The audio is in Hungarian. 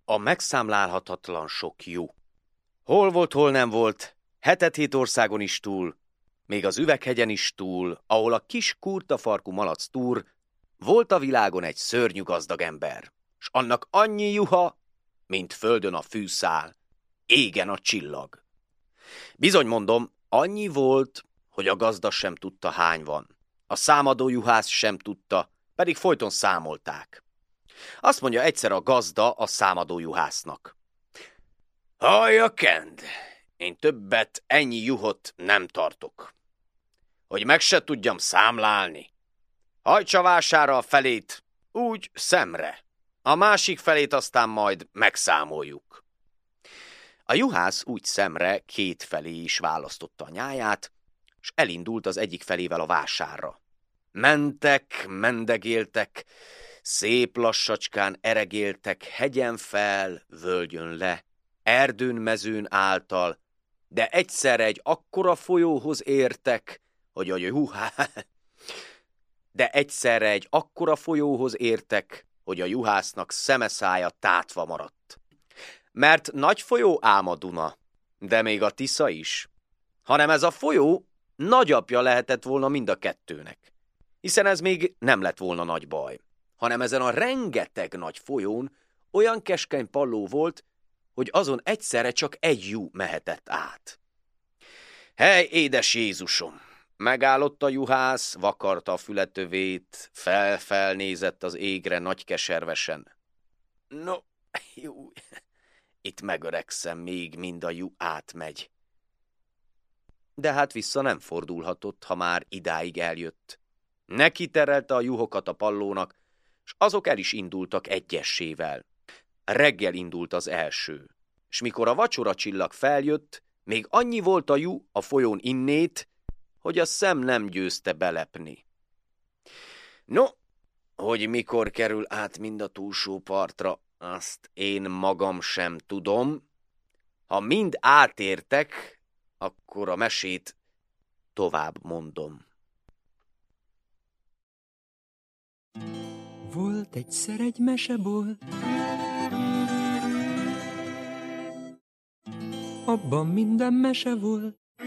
A megszámlálhatatlan sok juh. Hol volt, hol nem volt, 7 országon is túl, még az Üveghegyen is túl, ahol a kis kurtafarkú malac túr, volt a világon egy szörnyű gazdag ember, s annak annyi juha, mint földön a fűszál, égen a csillag. Bizony mondom, annyi volt, hogy a gazda sem tudta, hány van. A számadó juhász sem tudta, pedig folyton számolták. Azt mondja egyszer a gazda a számadó juhásznak: hallja, Kend, én többet ennyi juhot nem tartok, hogy meg se tudjam számlálni. Hajtsa vására a felét, úgy szemre, a másik felét aztán majd megszámoljuk. A juhász úgy szemre 2 felé is választotta a nyáját, s elindult az egyik felével a vásárra. Mentek, mendegéltek, szép lassacskán eregéltek, hegyen fel, völgyön le, erdőn mezőn által, de egyszerre egy akkora folyóhoz értek, hogy a juhásznak szeme-szája tátva maradt. Mert nagy folyó ám a Duna, de még a Tisza is, hanem ez a folyó nagyapja lehetett volna mind a kettőnek, hiszen ez még nem lett volna nagy baj, hanem ezen a rengeteg nagy folyón olyan keskeny palló volt, hogy azon egyszerre csak egy juh mehetett át. Hely, édes Jézusom! Megállott a juhász, vakarta a fületövét, felnézett az égre nagy keservesen. No, jó, itt megöregszem még, mind a juh átmegy. De hát vissza nem fordulhatott, ha már idáig eljött. Neki terelte a juhokat a pallónak, s azok el is indultak egyessével. Reggel indult az első, s mikor a vacsoracsillag feljött, még annyi volt a juh a folyón innét, hogy a szem nem győzte belepni. No, hogy mikor kerül át mind a túlsó partra, azt én magam sem tudom. Ha mind átértek, akkor a mesét tovább mondom. Volt egyszer egy mesebolt, abban minden mese volt.